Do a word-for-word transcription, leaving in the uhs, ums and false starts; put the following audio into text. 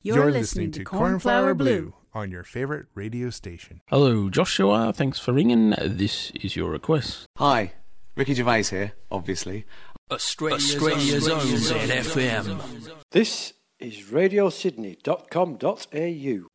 You're, You're listening to Cornflower Blue on your favorite radio station. Hello, Joshua. Thanks for ringing. This is your request. Hi, Ricky Gervais here, obviously. Australia's own Z F M. This is radio sydney dot com dot a u.